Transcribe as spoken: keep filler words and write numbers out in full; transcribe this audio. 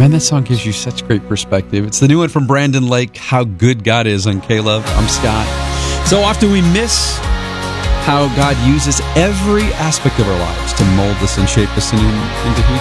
Man, that song gives you such great perspective. It's the new one from Brandon Lake, How Good God Is on K-Love. I'm Scott. So often we miss how God uses every aspect of our lives to mold us and shape us into, into who